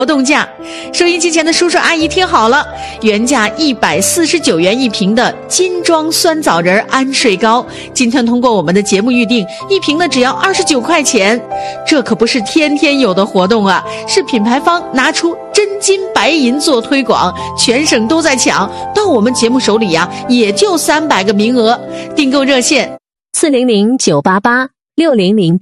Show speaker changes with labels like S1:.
S1: 活动价，收音机前的叔叔阿姨听好了，原价149元一瓶的金装酸枣仁安睡膏，今天通过我们的节目预定，一瓶呢只要29块钱。这可不是天天有的活动啊，是品牌方拿出真金白银做推广，全省都在抢，到我们节目手里呀，也就300个名额。订购热线
S2: 400-988-600